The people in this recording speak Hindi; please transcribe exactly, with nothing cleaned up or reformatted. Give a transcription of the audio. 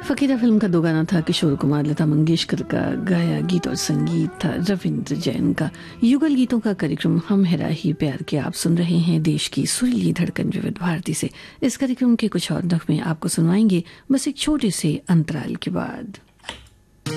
फकीरा फिल्म का दो गाना था। किशोर कुमार लता मंगेशकर का गाया गीत और संगीत था रविंद्र जैन का। युगल गीतों का कार्यक्रम हम हेरा ही प्यार के आप सुन रहे हैं देश की सुरीली धड़कन विविध भारती से। इस कार्यक्रम के कुछ और नगमे आपको सुनवाएंगे बस एक छोटे से अंतराल के बाद।